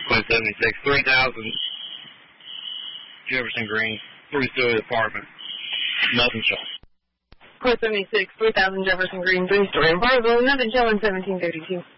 Quinn 76, 3000 Jefferson Green, 3-story apartment. Nothing showing. Quinn 76, 3000 Jefferson Green, 3-story apartment. Nothing showing, 1732.